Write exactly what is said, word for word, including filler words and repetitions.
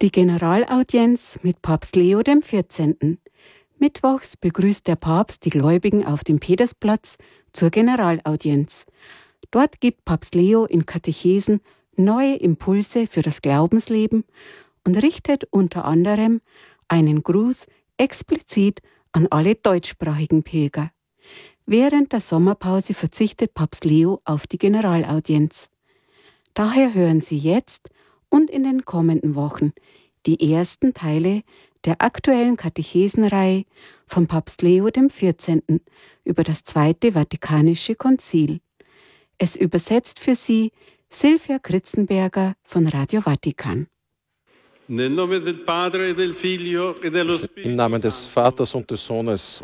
Die Generalaudienz mit Papst Leo dem vierzehnten. Mittwochs begrüßt der Papst die Gläubigen auf dem Petersplatz zur Generalaudienz. Dort gibt Papst Leo in Katechesen neue Impulse für das Glaubensleben und richtet unter anderem einen Gruß explizit an alle deutschsprachigen Pilger. Während der Sommerpause verzichtet Papst Leo auf die Generalaudienz. Daher hören Sie jetzt und in den kommenden Wochen die ersten Teile der aktuellen Katechesenreihe von Papst Leo dem vierzehnten. über das Zweite Vatikanische Konzil. Es übersetzt für Sie Silvia Kritzenberger von Radio Vatikan. Im Namen des Vaters und des Sohnes